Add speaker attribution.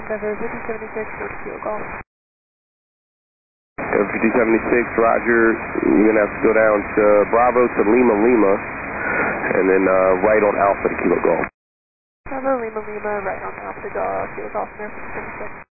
Speaker 1: Endeavor 5076, go to Kilo Golf.
Speaker 2: 5076, roger. You're going to have to go down to Bravo to Lima Lima, and then right on Alpha to Kilo Golf.
Speaker 1: Bravo, Lima Lima, right on Alpha to Kilo Golf, American 56.